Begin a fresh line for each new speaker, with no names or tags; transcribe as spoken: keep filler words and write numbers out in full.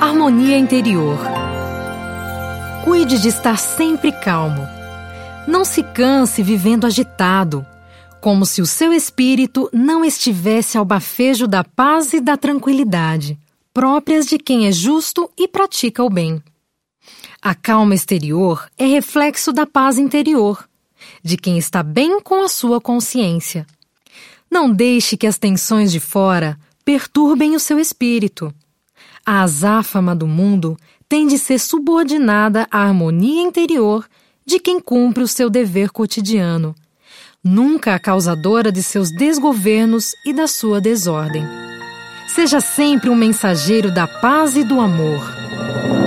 Harmonia interior. Cuide de estar sempre calmo. Não se canse vivendo agitado, como se o seu espírito não estivesse ao bafejo da paz e da tranquilidade, próprias de quem é justo e pratica o bem. A calma exterior é reflexo da paz interior, de quem está bem com a sua consciência. Não deixe que as tensões de fora perturbem o seu espírito. A azáfama do mundo tem de ser subordinada à harmonia interior de quem cumpre o seu dever cotidiano, nunca a causadora de seus desgovernos e da sua desordem. Seja sempre um mensageiro da paz e do amor.